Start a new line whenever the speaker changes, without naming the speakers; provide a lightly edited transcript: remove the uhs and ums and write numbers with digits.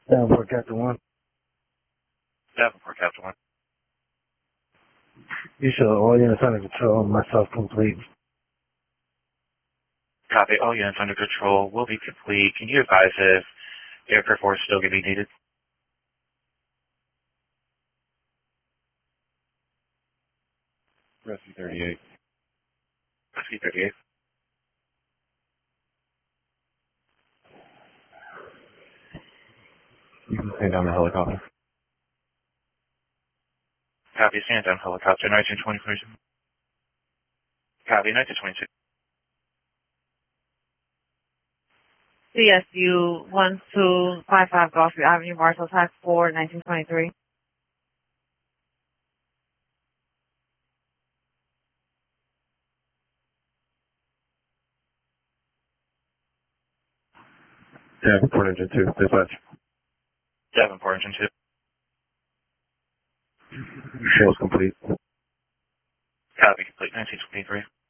Davenport, Captain 1.
Davenport, Captain 1.
You show all units under control and myself complete.
Copy. All units under control will be complete. Can you advise if aircraft force still going to be needed?
Rescue 38.
Rescue 38.
You can stand down the helicopter.
Copy. Stand down helicopter. 1922. Copy. 1922.
CSU 1255 Gulfview Avenue, Marshall Task 4, 1923.
Davenport Engine 2, dispatch.
Davenport, Engine 2.
Show's complete.
Copy. Complete. 1923.